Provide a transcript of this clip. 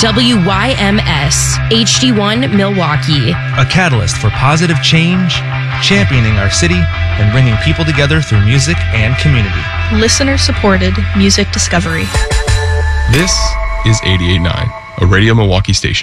WYMS HD1 Milwaukee. A catalyst for positive change, championing our city, and bringing people together through music and community. Listener-supported music discovery. This is 88.9, a Radio Milwaukee station.